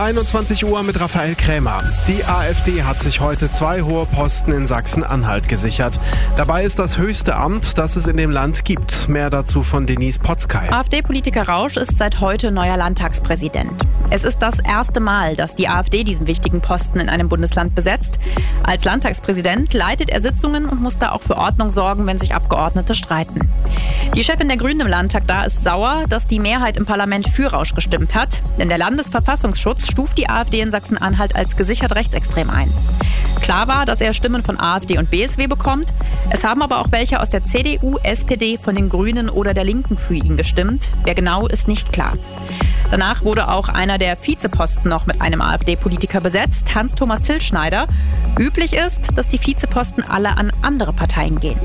21 Uhr mit Raphael Krämer. Die AfD hat sich heute 2 hohe Posten in Sachsen-Anhalt gesichert. Dabei ist das höchste Amt, das es in dem Land gibt. Mehr dazu von Denise Potzkay. AfD-Politiker Rausch ist seit heute neuer Landtagspräsident. Es ist das erste Mal, dass die AfD diesen wichtigen Posten in einem Bundesland besetzt. Als Landtagspräsident leitet er Sitzungen und muss da auch für Ordnung sorgen, wenn sich Abgeordnete streiten. Die Chefin der Grünen im Landtag da ist sauer, dass die Mehrheit im Parlament für Rausch gestimmt hat. Denn der Landesverfassungsschutz stuft die AfD in Sachsen-Anhalt als gesichert rechtsextrem ein. Klar war, dass er Stimmen von AfD und BSW bekommt. Es haben aber auch welche aus der CDU, SPD, von den Grünen oder der Linken für ihn gestimmt. Wer genau, ist nicht klar. Danach wurde auch einer der Vizeposten noch mit einem AfD-Politiker besetzt, Hans-Thomas Tilschneider. Üblich ist, dass die Vizeposten alle an andere Parteien gehen.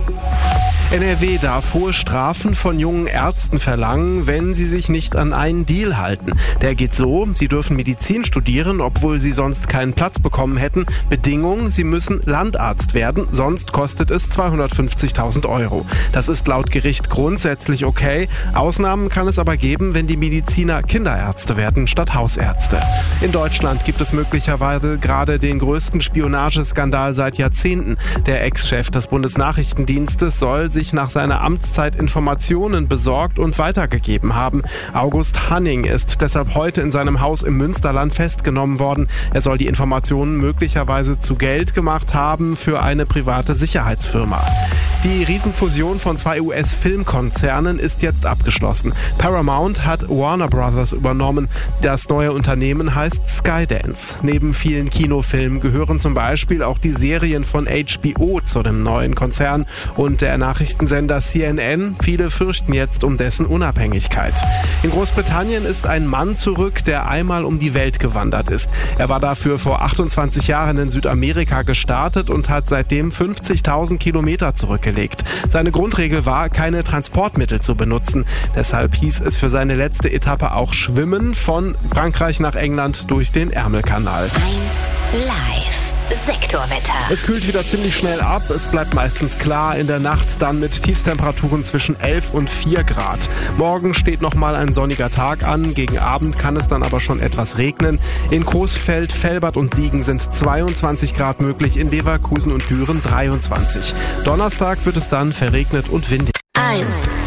NRW darf hohe Strafen von jungen Ärzten verlangen, wenn sie sich nicht an einen Deal halten. Der geht so: Sie dürfen Medizin studieren, obwohl sie sonst keinen Platz bekommen hätten. Bedingung: Sie müssen Landarzt werden, sonst kostet es 250.000 €. Das ist laut Gericht grundsätzlich okay. Ausnahmen kann es aber geben, wenn die Mediziner Kinderärzte werden statt Hausärzte. In Deutschland gibt es möglicherweise gerade den größten Spionageskandal seit Jahrzehnten. Der Ex-Chef des Bundesnachrichtendienstes soll sich nach seiner Amtszeit Informationen besorgt und weitergegeben haben. August Hanning ist deshalb heute in seinem Haus im Münsterland festgenommen worden. Er soll die Informationen möglicherweise zu Geld gemacht haben für eine private Sicherheitsfirma. Die Riesenfusion von 2 US-Filmkonzernen ist jetzt abgeschlossen. Paramount hat Warner Brothers übernommen. Das neue Unternehmen heißt Skydance. Neben vielen Kinofilmen gehören zum Beispiel auch die Serien von HBO zu dem neuen Konzern und der Nachrichtensender CNN. Viele fürchten jetzt um dessen Unabhängigkeit. In Großbritannien ist ein Mann zurück, der einmal um die Welt gewandert ist. Er war dafür vor 28 Jahren in Südamerika gestartet und hat seitdem 50.000 Kilometer zurückgelegt. Seine Grundregel war, keine Transportmittel zu benutzen. Deshalb hieß es für seine letzte Etappe auch Schwimmen von Frankreich nach England durch den Ärmelkanal. 1 Live Sektorwetter. Es kühlt wieder ziemlich schnell ab. Es bleibt meistens klar. In der Nacht dann mit Tiefstemperaturen zwischen 11 und 4 Grad. Morgen steht nochmal ein sonniger Tag an. Gegen Abend kann es dann aber schon etwas regnen. In Coesfeld, Velbert und Siegen sind 22 Grad möglich. In Leverkusen und Düren 23. Donnerstag wird es dann verregnet und windig. 1